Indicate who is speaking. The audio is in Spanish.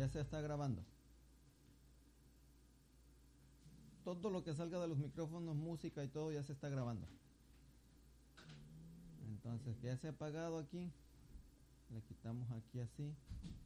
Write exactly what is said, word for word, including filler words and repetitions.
Speaker 1: Ya se está grabando. Todo lo que salga de los micrófonos, música y todo ya se está grabando. Entonces ya se ha apagado aquí. Le quitamos aquí así.